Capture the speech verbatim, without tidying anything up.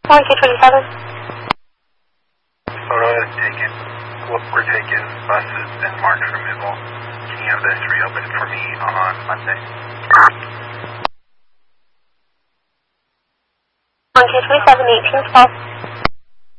one K twenty-seven. Photo is taken. We're taking buses and marked removal. Can you have this reopened for me on Monday? one K twenty-seven, eighteen twelve.